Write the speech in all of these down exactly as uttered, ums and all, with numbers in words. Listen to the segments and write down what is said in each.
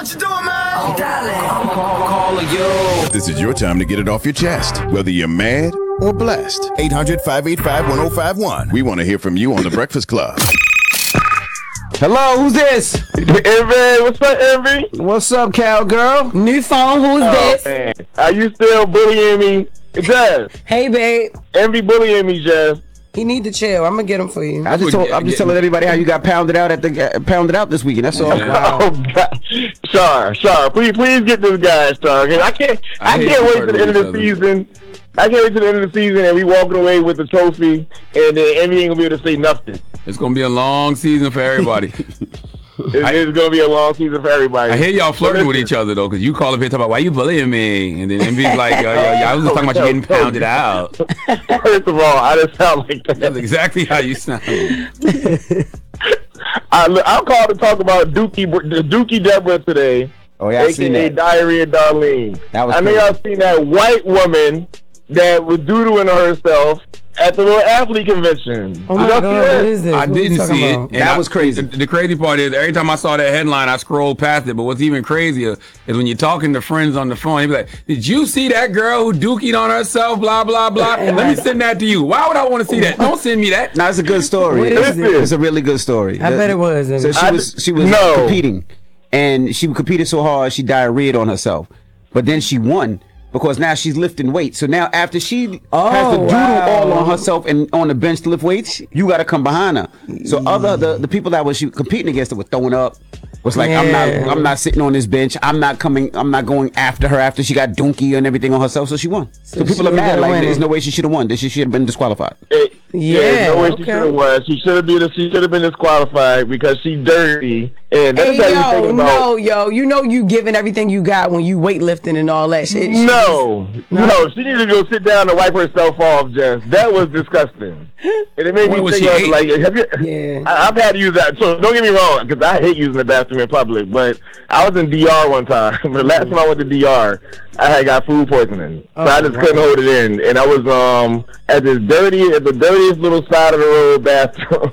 What you doing, man? Oh, darling. I'm calling you. This is your time to get it off your chest, whether you're mad or blessed. eight hundred, five eight five, one oh five one. We want to hear from you on The Breakfast Club. Hello, who's this? Envy, what's up, Envy? What's up, cowgirl? New phone, who's Oh, this? man. Are you still bullying me? Jess. Hey, babe. Envy bullying me, Jess. He need to chill. I'm gonna get him for you. I just told, I'm just telling everybody how you got pounded out at the uh, pounded out this weekend. That's all. Wow. Oh, God. Shar, Shar, please, please get this guy, Shar. I can't, I, I hate can't you wait to the end of the season. I can't wait to the end of the season and we walking away with the trophy and then Envy ain't gonna be able to say nothing. It's gonna be a long season for everybody. It's, it's gonna be a long season for everybody. I hear y'all flirting So with each other though, because you call up here talking about why you bullying me, and then Envy's like, yo, yo, yo, I was just talking about you getting pounded out. First of all, I just sound like that. That's exactly how you sound. I, look, I'm called to talk about Dookie, Dookie Deborah today. Oh yeah, I seen A K A that. Diarrhea Darlene. That was I know crazy. y'all seen that white woman that was doodling herself at the little athlete convention. Oh my Y'all God, see what that? is this? I What you didn't talking see it. about? And That I- was crazy. The, the crazy part is every time I saw that headline, I scrolled past it. But what's even crazier is when you're talking to friends on the phone, they be like, "Did you see that girl who dookied on herself? Blah blah blah." Let me send that to you. Why would I want to see that? Don't send me that. No, it's a good story. What is it? It's a really good story. I bet it was. So she I was d- she was no. competing, and she competed so hard she diarrheaed on herself. But then she won because now she's lifting weights. So now after she Oh, has to doodle wow. all on herself and on the bench to lift weights, you got to come behind her. So other the, the people that was she competing against her were throwing up. Was like, I'm Yeah. not I'm not sitting on this bench. I'm not coming. I'm not going after her after she got donkey and everything on herself. So she won. So, So people she are mad. ended up Like winning. there's no way she should have won. That she should have been disqualified. It- Yeah, no way she okay. should have won. She should have been. She should have been disqualified because she dirty. And that's Hey, how you yo, think about. no, yo, you know you giving everything you got when you weightlifting and all that shit. No, no, she needed to go sit down and wipe herself off, Jess. That was disgusting. And it made What me was think, she of, ate? like, have you, Yeah. I, I've had to use that. So don't get me wrong, because I hate using the bathroom in public. But I was in D R one time. The last time I went to D R, I had got food poisoning, so I just wow. couldn't hold it in. And I was um at this dirty, at the dirtiest little side of the road bathroom,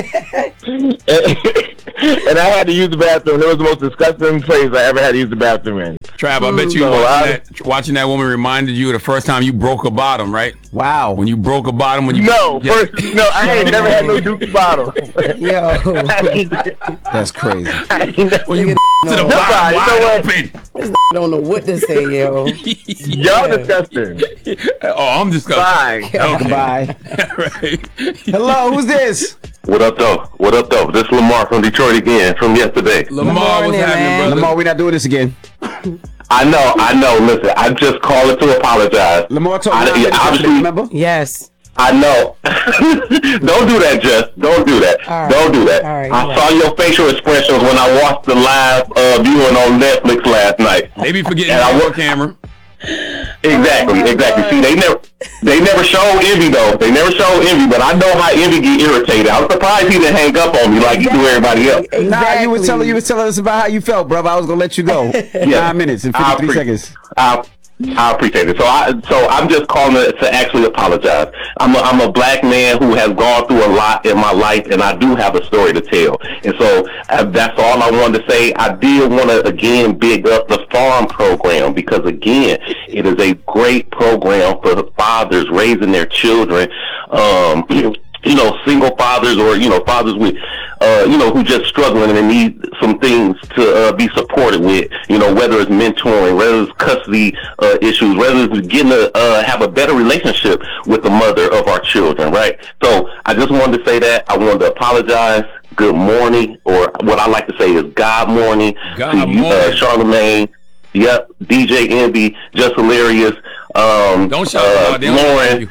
and, and I had to use the bathroom. It was the most disgusting place I ever had to use the bathroom in. Trav, I bet you So watching, I- that, watching that woman reminded you of the first time you broke a bottom, right? Wow. When you broke a bottom, when you No, Yeah. first, no, I ain't never had no Dookie bottle. Yo, That's crazy. when you Nigga, to the no. bottom Nah, you wide know what? open. I don't know what to say, yo. Y'all disgusting. Oh, I'm disgusted. Bye. Okay. Bye. Right. Hello, who's this? What up, though? What up, though? This is Lamar from Detroit again, from yesterday. Lamar, morning, what's happening, man. brother? Lamar, we're not doing this again. I know, I know. Listen, I'm just calling to apologize. Lamar told I, me yeah, obviously, remember? Yes. I know. Don't do that, Jess. Don't do that. All right. Don't do that. All right, I you're saw your facial expressions when I watched the live uh, viewing on Netflix last night. They be forgetting And I your wa- camera. Exactly, Oh, my exactly. God. See, they never, they never showed Envy though. They never showed Envy, but I know how Envy get irritated. I'm surprised he didn't hang up on me like you do everybody else. Exactly. Nah, you was telling you was telling us about how you felt, brother. I was gonna let you go. Nine minutes and I fifty-three appre- seconds. I, I appreciate it. So I, so I'm just calling to, to actually apologize. I'm a, I'm a black man who has gone through a lot in my life, and I do have a story to tell. And so uh, that's all I wanted to say. I did want to again big up the farm program because again, it is a great program for the fathers raising their children. Um, you know, single fathers or, you know, fathers with, uh, you know, who just struggling and need some things to uh, be supported with, you know, whether it's mentoring, whether it's custody uh, issues, whether it's getting to uh, have a better relationship with the mother of our children, right? So I just wanted to say that. I wanted to apologize. Good morning, or what I like to say is God morning. God to you, morning. uh, Charlemagne. Yep, D J Envy, just hilarious. Um, Don't shout uh, them out. They don't Lauren.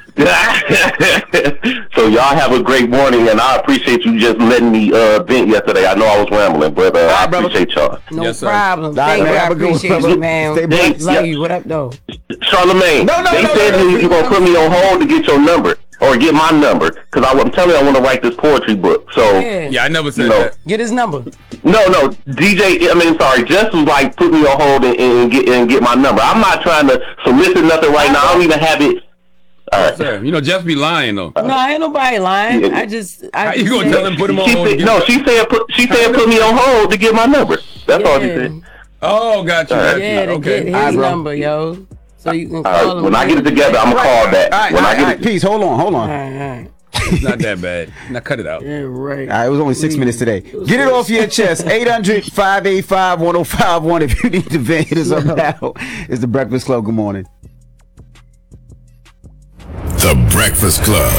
So y'all have a great morning, and I appreciate you just letting me uh, vent yesterday. I know I was rambling, but uh, I brother. appreciate y'all. No Yes, sir. problem. All right, Thank man, you. I have a good one, appreciate brother. you, man. Stay blessed. Love Yep. you. What up, though? Charlemagne, No, no, they no, said no, no, you- you're going to put me on hold to get your number, or get my number, because I'm telling you I want to write this poetry book. So, Yeah. Yeah, I never said you know, that. Get his number. no, no, D J, I mean, sorry, Jess was like, put me on hold and, and, get, and get my number. I'm not trying to solicit nothing right now. I don't even have it. All right. Sir, you know, Jeff be lying, though. No, I ain't nobody lying. Yeah. I just. I How you just going to said- tell him put him on She hold? said, again? no, she said put she said put me on hold to get my number. That's all she Yeah. said. Oh, got you. Got Yeah, you. to Okay. get his All right, bro. number, yo. So you can All call right, him. when I get it together, I'm gonna call back. All right, when all I right, get all it, right, peace. Hold on, hold on. All right, all right. It's not that bad. Now cut it out. Yeah, right. All right, it was only six minutes today. Get it off your chest. eight hundred, five eight five, one oh five one if you need to vent. Hit us up now. It's the Breakfast Club. Good morning. The Breakfast Club.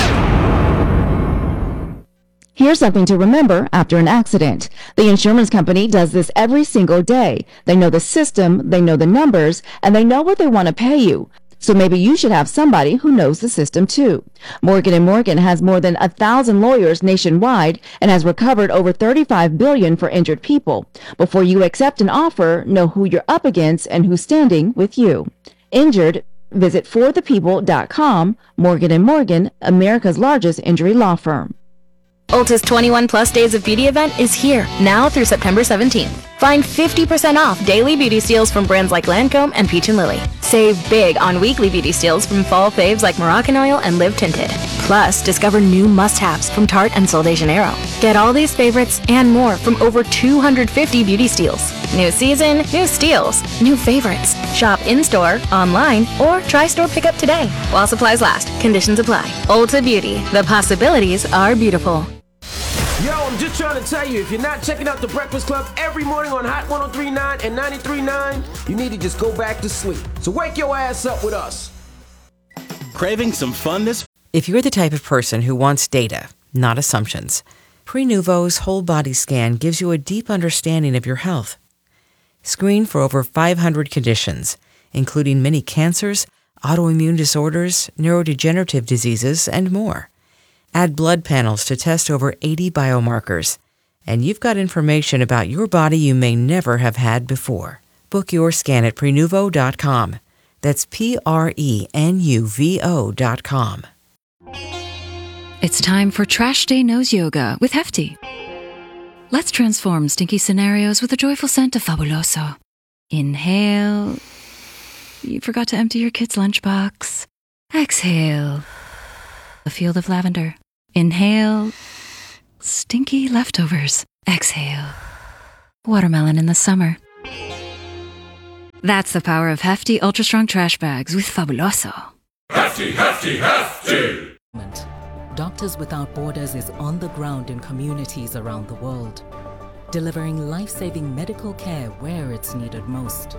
Here's something to remember after an accident. The insurance company does this every single day. They know the system, they know the numbers, and they know what they want to pay you. So maybe you should have somebody who knows the system too. Morgan and Morgan has more than a thousand lawyers nationwide and has recovered over thirty-five billion dollars for injured people. Before you accept an offer, know who you're up against and who's standing with you. Injured? Visit for the people dot com. Morgan and Morgan, America's largest injury law firm. Ulta's twenty-one plus days of beauty event is here, now through September seventeenth. Find fifty percent off daily beauty steals from brands like Lancome and Peach and Lily. Save big on weekly beauty steals from fall faves like Moroccan Oil and Live Tinted. Plus, discover new must-haves from Tarte and Sol de Janeiro. Get all these favorites and more from over two hundred fifty beauty steals. New season, new steals, new favorites. Shop in-store, online, or try store pickup today. While supplies last, conditions apply. Ulta Beauty, the possibilities are beautiful. Yo, I'm just trying to tell you, if you're not checking out The Breakfast Club every morning on Hot one oh three point nine and ninety-three point nine, you need to just go back to sleep. So wake your ass up with us. Craving some fun this? If you're the type of person who wants data, not assumptions, Prenuvo's whole body scan gives you a deep understanding of your health. Screen for over five hundred conditions, including many cancers, autoimmune disorders, neurodegenerative diseases, and more. Add blood panels to test over eighty biomarkers, and you've got information about your body you may never have had before. Book your scan at Prenuvo dot com. That's P R E N U V O dot com. It's time for Trash Day Nose Yoga with Hefty. Let's transform stinky scenarios with a joyful scent of Fabuloso. Inhale. You forgot to empty your kid's lunchbox. Exhale. A field of lavender. Inhale. Stinky leftovers. Exhale. Watermelon in the summer. That's the power of Hefty Ultra Strong Trash Bags with Fabuloso. Hefty, hefty, hefty! Doctors Without Borders is on the ground in communities around the world, delivering life-saving medical care where it's needed most.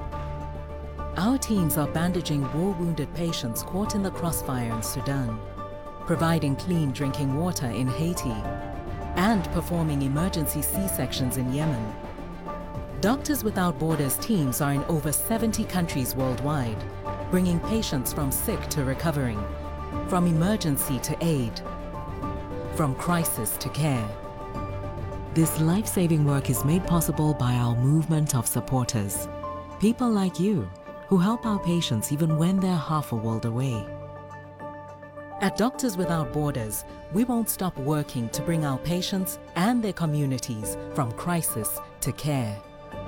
Our teams are bandaging war-wounded patients caught in the crossfire in Sudan, providing clean drinking water in Haiti, and performing emergency C-sections in Yemen. Doctors Without Borders teams are in over seventy countries worldwide, bringing patients from sick to recovering, from emergency to aid, from crisis to care. This life-saving work is made possible by our movement of supporters, people like you who help our patients even when they're half a world away. At Doctors Without Borders, we won't stop working to bring our patients and their communities from crisis to care.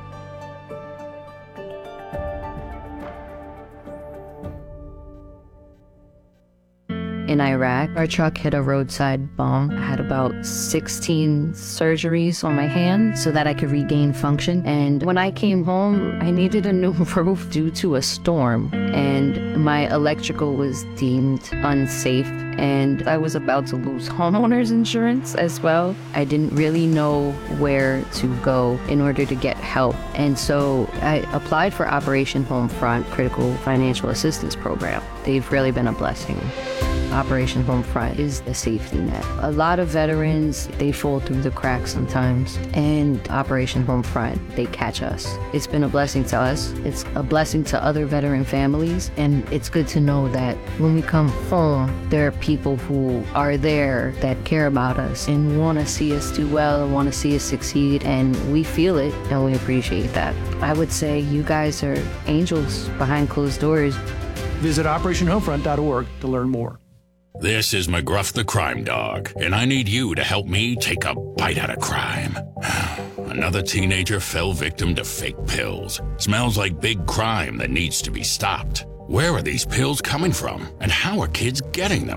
In Iraq, our truck hit a roadside bomb. I had about sixteen surgeries on my hand so that I could regain function. And when I came home, I needed a new roof due to a storm. And my electrical was deemed unsafe. And I was about to lose homeowners insurance as well. I didn't really know where to go in order to get help. And so I applied for Operation Homefront Critical Financial Assistance Program. They've really been a blessing. Operation Homefront is the safety net. A lot of veterans, they fall through the cracks sometimes, and Operation Homefront, they catch us. It's been a blessing to us. It's a blessing to other veteran families, and it's good to know that when we come home, there are people who are there that care about us and want to see us do well and want to see us succeed, and we feel it, and we appreciate that. I would say you guys are angels behind closed doors. Visit Operation Homefront dot org to learn more. This is McGruff the Crime Dog, and I need you to help me take a bite out of crime. Another teenager fell victim to fake pills. Smells like big crime that needs to be stopped. Where are these pills coming from, and how are kids getting them?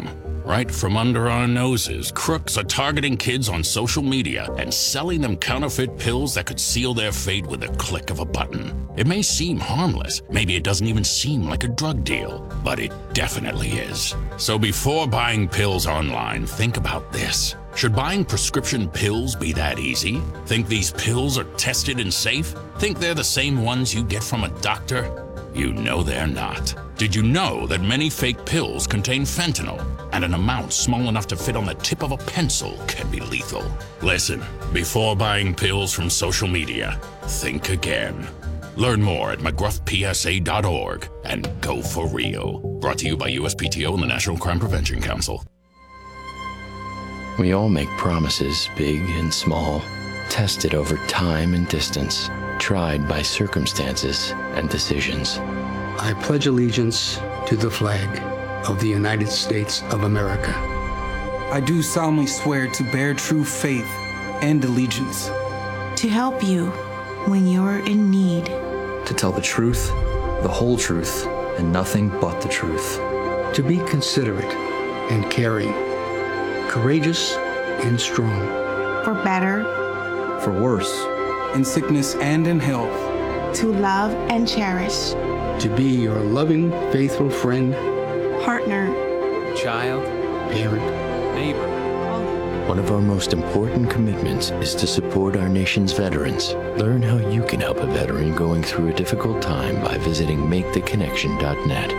Right from under our noses, crooks are targeting kids on social media and selling them counterfeit pills that could seal their fate with a click of a button. It may seem harmless, maybe it doesn't even seem like a drug deal, but it definitely is. So before buying pills online, think about this. Should buying prescription pills be that easy? Think these pills are tested and safe? Think they're the same ones you get from a doctor? You know they're not. Did you know that many fake pills contain fentanyl, and an amount small enough to fit on the tip of a pencil can be lethal? Listen, before buying pills from social media, think again. Learn more at mcgruff p s a dot org and go for real. Brought to you by U S P T O and the National Crime Prevention Council. We all make promises, big and small, tested over time and distance, tried by circumstances and decisions. I pledge allegiance to the flag of the United States of America. I do solemnly swear to bear true faith and allegiance. To help you when you're in need. To tell the truth, the whole truth, and nothing but the truth. To be considerate and caring, courageous and strong. For better. For worse. In sickness and in health. To love and cherish. To be your loving, faithful friend. Partner. Child. Parent. Neighbor. One of our most important commitments is to support our nation's veterans. Learn how you can help a veteran going through a difficult time by visiting make the connection dot net.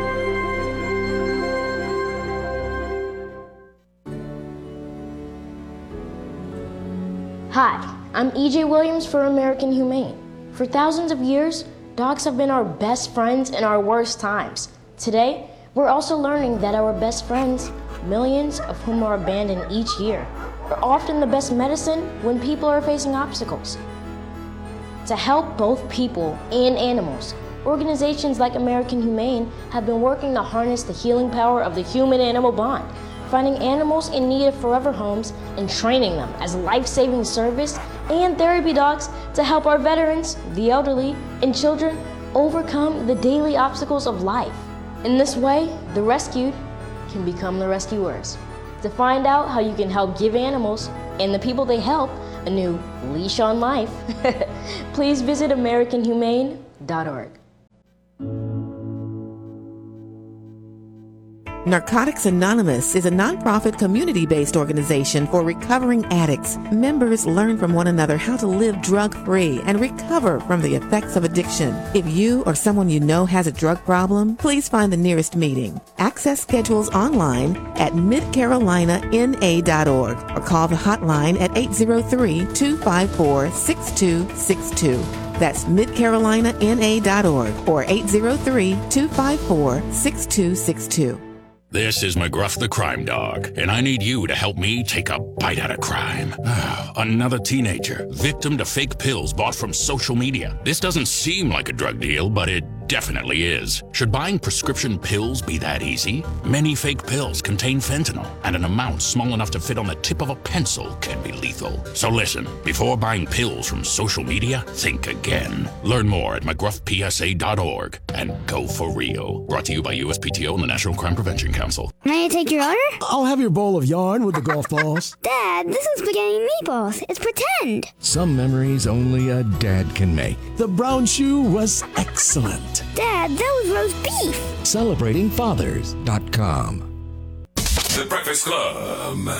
Hi, I'm E J Williams for American Humane. For thousands of years, dogs have been our best friends in our worst times. Today, we're also learning that our best friends, millions of whom are abandoned each year, are often the best medicine when people are facing obstacles. To help both people and animals, organizations like American Humane have been working to harness the healing power of the human-animal bond, finding animals in need of forever homes and training them as life-saving service and therapy dogs to help our veterans, the elderly, and children overcome the daily obstacles of life. In this way, the rescued can become the rescuers. To find out how you can help give animals and the people they help a new leash on life, please visit american humane dot org. Narcotics Anonymous is a nonprofit community-based organization for recovering addicts. Members learn from one another how to live drug-free and recover from the effects of addiction. If you or someone you know has a drug problem, please find the nearest meeting. Access schedules online at mid carolina n a dot org or call the hotline at eight zero three, two five four, six two six two. That's mid carolina n a dot org or eight zero three, two five four, six two six two. This is McGruff the Crime Dog, and I need you to help me take a bite out of crime. Another teenager, victim to fake pills bought from social media. This doesn't seem like a drug deal, but it definitely is. Should buying prescription pills be that easy? Many fake pills contain fentanyl, and an amount small enough to fit on the tip of a pencil can be lethal. So listen, before buying pills from social media, think again. Learn more at mcgruff p s a dot org and go for real. Brought to you by U S P T O and the National Crime Prevention Council. Can I take your order? I'll have your bowl of yarn with the golf balls. Dad, this is spaghetti and meatballs. It's pretend. Some memories only a dad can make. The brown shoe was excellent. Dad, that was roast beef. Celebrating fathers dot com. The Breakfast Club.